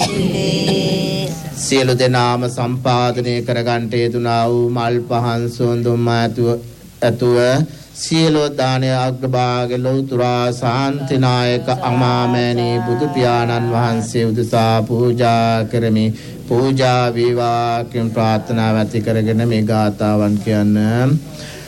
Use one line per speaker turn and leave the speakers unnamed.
සියලු දෙනාම සම්පාදනය කරගන්ට යෙදුනා වූ මල් පහන් සුවඳුම් ඇතුව සියලු දානය අග්‍රභාග ලෞතුරා ශාන්තිනායක අමාමෑණී බුදු පියාණන් වහන්සේ උදෙසා පූජා කරමි. පූජා වේවා කියන ප්‍රාර්ථනාව ඇති කරගෙන මේ ගාථාවන් කියන්න.